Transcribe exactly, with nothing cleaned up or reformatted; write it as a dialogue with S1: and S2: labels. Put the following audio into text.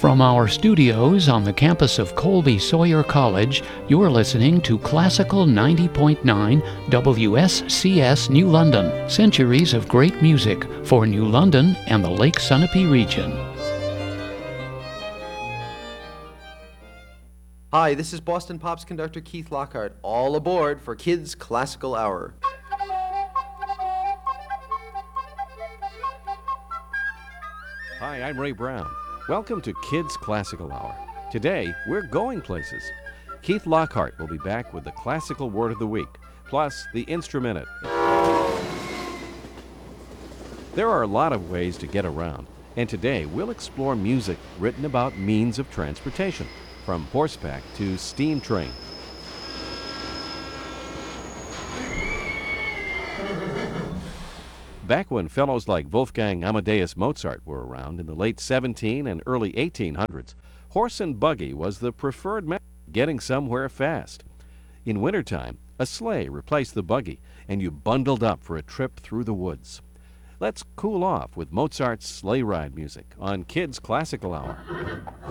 S1: From our studios on the campus of Colby Sawyer College, you're listening to Classical ninety point nine W S C S New London. Centuries of great music for New London and the Lake Sunapee region.
S2: Hi, this is Boston Pops conductor Keith Lockhart. All aboard for Kids Classical Hour.
S3: Hi, I'm Ray Brown. Welcome to Kids Classical Hour. Today, we're going places. Keith Lockhart will be back with the Classical Word of the Week, plus the Instruminute. There are a lot of ways to get around, and today we'll explore music written about means of transportation, from horseback to steam train. Back when fellows like Wolfgang Amadeus Mozart were around in the late seventeen and early eighteen hundreds, horse and buggy was the preferred method of getting somewhere fast. In wintertime, a sleigh replaced the buggy, and you bundled up for a trip through the woods. Let's cool off with Mozart's sleigh ride music on Kids Classical Hour.